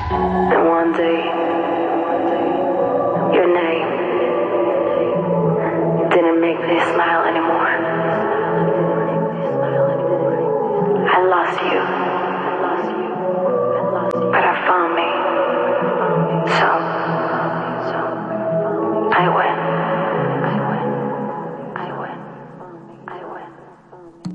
And one day, your name didn't make me smile anymore. I lost you, but I found me. So, I went.